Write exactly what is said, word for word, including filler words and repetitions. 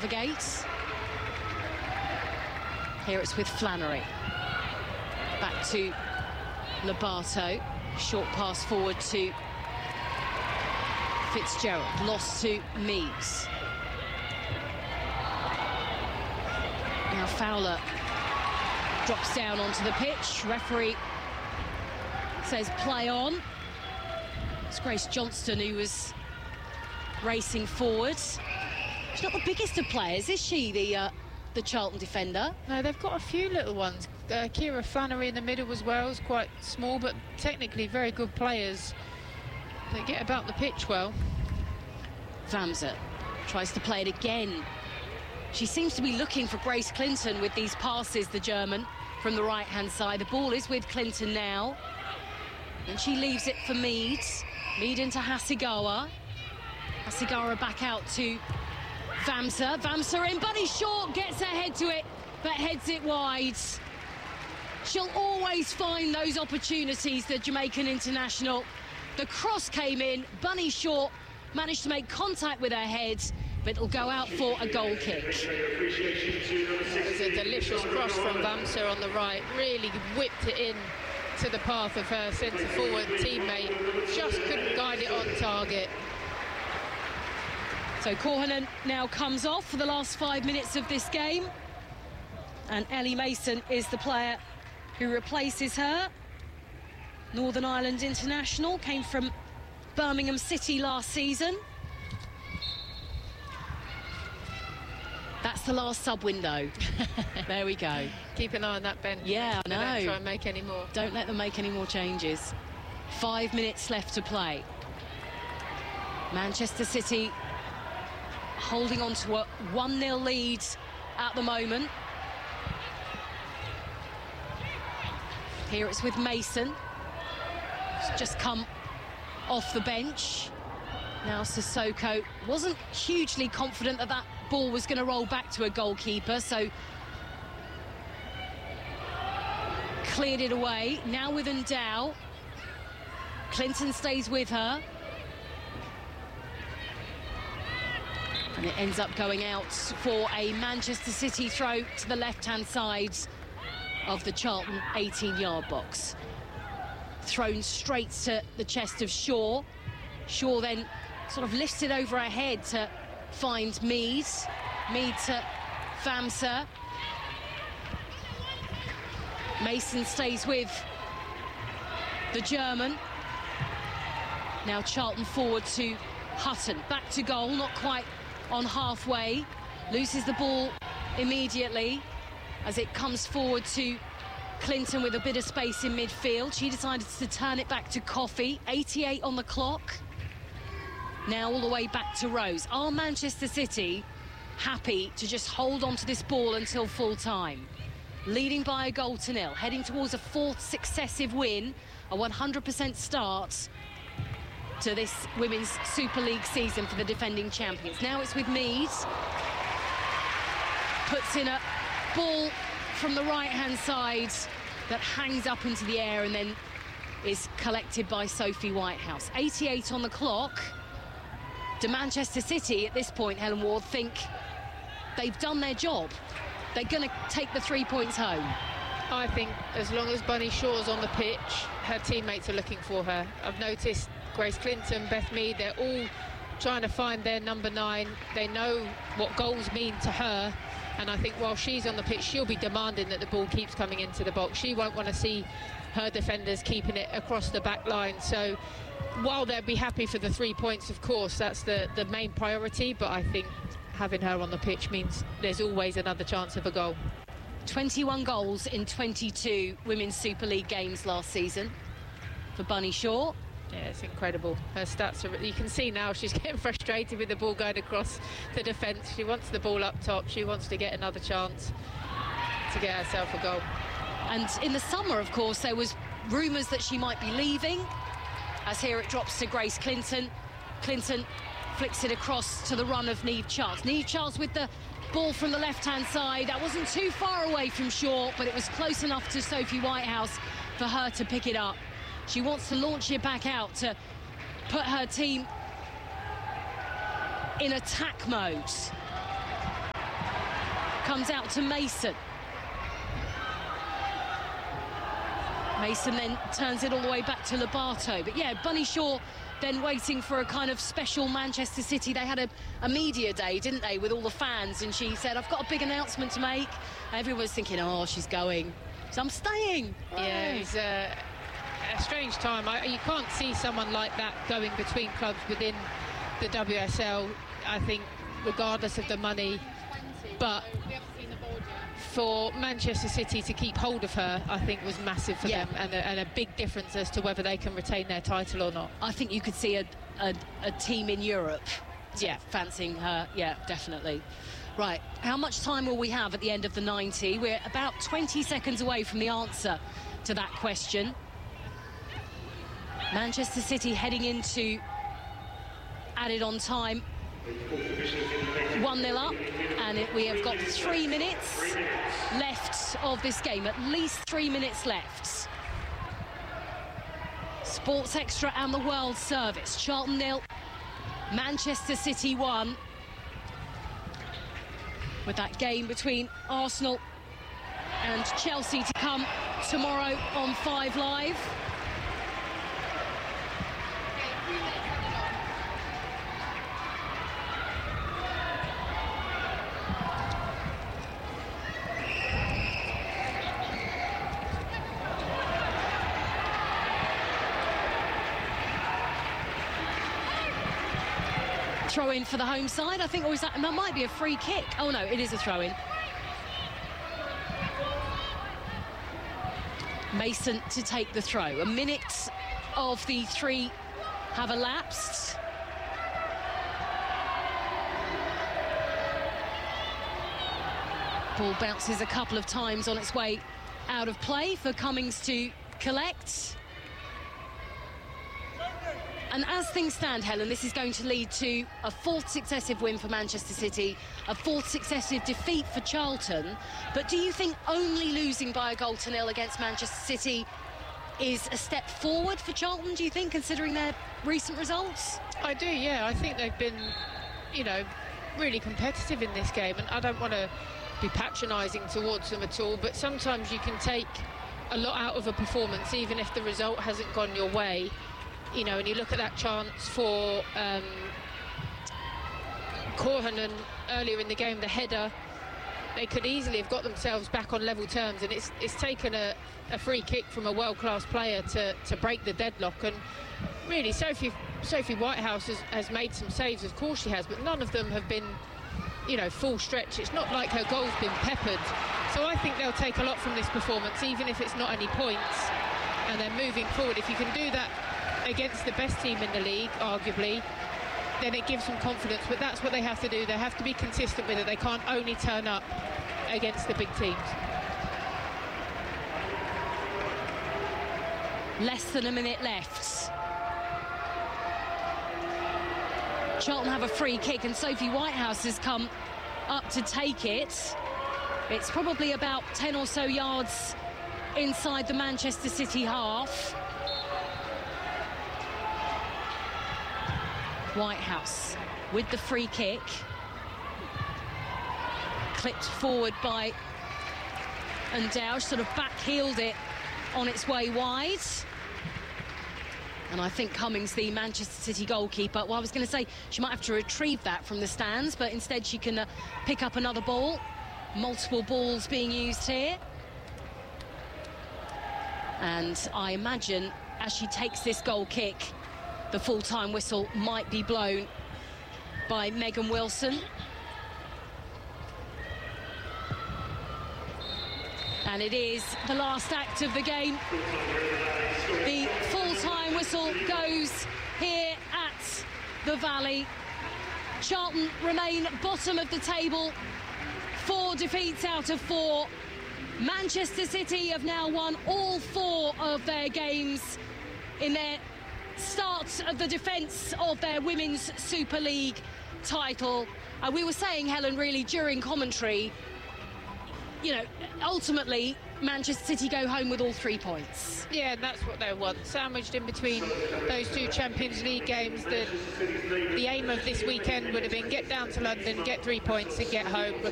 navigate. Here it's with Flannery. Back to Lobato. Short pass forward to Fitzgerald. Lost to Meads. Now Fowler drops down onto the pitch. Referee says play on. It's Grace Johnston who was racing forward. She's not the biggest of players, is she, the uh, the Charlton defender? No, they've got a few little ones. Uh, Kira Flannery in the middle as well is quite small, but technically very good players. They get about the pitch well. Vamser tries to play it again. She seems to be looking for Grace Clinton with these passes, the German, from the right-hand side. The ball is with Clinton now. And she leaves it for Mead. Mead into Hasegawa. Hasegawa back out to Vamser. Vamser in, Bunny Shaw gets her head to it, but heads it wide. She'll always find those opportunities, the Jamaican international. The cross came in, Bunny Shaw managed to make contact with her head, but it'll go out for a goal kick. It was a delicious cross from Vamser on the right, really whipped it in to the path of her centre-forward teammate, just couldn't guide it on target. So Korhonen now comes off for the last five minutes of this game, and Ellie Mason is the player who replaces her. Northern Ireland international, came from Birmingham City last season. That's the last sub window. There we go. Keep an eye on that, Ben. Yeah, I know. Don't try and make any more. Don't let them make any more changes. Five minutes left to play. Manchester City holding on to a one nil lead at the moment. Here it's with Mason. She's just come off the bench. Now Sissoko wasn't hugely confident that that ball was going to roll back to a goalkeeper, so cleared it away. Now with Ndow. Clinton stays with her. And it ends up going out for a Manchester City throw to the left-hand side of the Charlton eighteen-yard box. Thrown straight to the chest of Shaw. Shaw then sort of lifts it over her head to find Mead. Mead to Vamser. Mason stays with the German. Now Charlton forward to Hutton. Back to goal, not quite on halfway. Loses the ball immediately as it comes forward to Clinton with a bit of space in midfield. She decided to turn it back to Coffey. eighty-eight on the clock. Now all the way back to Rose. Are Manchester City happy to just hold on to this ball until full time? Leading by a goal to nil, heading towards a fourth successive win, a one hundred percent start to this Women's Super League season for the defending champions. Now it's with Mead. Puts in a ball from the right-hand side that hangs up into the air and then is collected by Sophie Whitehouse. eighty-eight on the clock. Do Manchester City, at this point, Helen Ward, think they've done their job? They're going to take the three points home? I think as long as Bunny Shaw's on the pitch, her teammates are looking for her. I've noticed Grace Clinton, Beth Mead, they're all trying to find their number nine. They know what goals mean to her, and I think while she's on the pitch, she'll be demanding that the ball keeps coming into the box. She won't want to see her defenders keeping it across the back line. So while they'll be happy for the three points, of course, that's the, the main priority, but I think having her on the pitch means there's always another chance of a goal. twenty-one goals in twenty-two Women's Super League games last season for Bunny Shaw. Yeah, it's incredible. Her stats are... You can see now she's getting frustrated with the ball going across the defence. She wants the ball up top. She wants to get another chance to get herself a goal. And in the summer, of course, there was rumours that she might be leaving. As here it drops to Grace Clinton. Clinton flicks it across to the run of Niamh Charles. Niamh Charles with the ball from the left-hand side. That wasn't too far away from Shaw, but it was close enough to Sophie Whitehouse for her to pick it up. She wants to launch it back out to put her team in attack mode. comes out to Mason. Mason then turns it all the way back to Lobato. But yeah, Bunny Shaw then waiting for a kind of special Manchester City. They had a, a media day, didn't they, with all the fans, and she said, I've got a big announcement to make. Everyone's thinking, oh, she's going, so I'm staying. Yeah, it's a, a strange time. I, you can't see someone like that going between clubs within the W S L, I think, regardless of the money. But for Manchester City to keep hold of her, I think, was massive for yeah. them, and a, and a big difference as to whether they can retain their title or not. I think you could see a, a, a team in Europe yeah. fancying her. Yeah, definitely. Right, how much time will we have at the end of the ninety? We're about twenty seconds away from the answer to that question. Manchester City heading into added on time. one nil up, and it, we have got three minutes left of this game, at least three minutes left. Sports Extra and the World Service. Charlton nil, Manchester City one. With that game between Arsenal and Chelsea to come tomorrow on Five Live. Throw-in for the home side, I think, or is that, that might be a free kick. Oh no, it is a throw-in. Mason to take the throw. A minute of the three have elapsed. Ball bounces a couple of times on its way out of play for Cummings to collect. And as things stand, Helen, this is going to lead to a fourth successive win for Manchester City, a fourth successive defeat for Charlton. But do you think only losing by a goal to nil against Manchester City is a step forward for Charlton, do you think, considering their recent results? I do, yeah. I think they've been, you know, really competitive in this game. And I don't want to be patronising towards them at all, but sometimes you can take a lot out of a performance, even if the result hasn't gone your way. You know, and you look at that chance for um, Korhonen earlier in the game, the header, they could easily have got themselves back on level terms, and it's it's taken a, a free kick from a world-class player to, to break the deadlock. And really, Sophie Sophie Whitehouse has, has made some saves, of course she has, but none of them have been, you know, full stretch. It's not like her goal's been peppered. So I think they'll take a lot from this performance, even if it's not any points. And then moving forward, if you can do that against the best team in the league, arguably, then it gives them confidence. But that's what they have to do. They have to be consistent with it. They can't only turn up against the big teams. Less than a minute left. Charlton have a free kick, and Sophie Whitehouse has come up to take it. It's probably about ten or so yards inside the Manchester City half. Whitehouse with the free kick, clipped forward by Ndauge, sort of back-heeled it on its way wide. And I think Cummings, the Manchester City goalkeeper, well, I was going to say she might have to retrieve that from the stands, but instead she can uh, pick up another ball. Multiple balls being used here. And I imagine as she takes this goal kick, the full-time whistle might be blown by Megan Wilson. And it is the last act of the game. The full-time whistle goes here at the Valley. Charlton remain bottom of the table. Four defeats out of four. Manchester City have now won all four of their games in their start of the defence of their Women's Super League title. And we were saying, Helen, really during commentary, you know, ultimately Manchester City go home with all three points. Yeah, and that's what they want. Sandwiched in between those two Champions League games, the, the aim of this weekend would have been get down to London, get three points and get home.